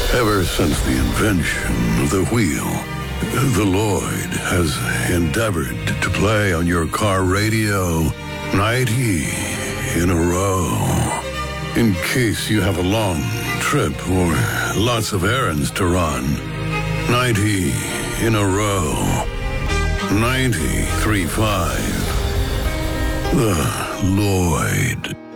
Ever since the invention of the wheel, the Lloyd has endeavored to play on your car radio 90 in a row. In case you have a long trip or lots of errands to run. 90 in a row. 93.5. The Lloyd.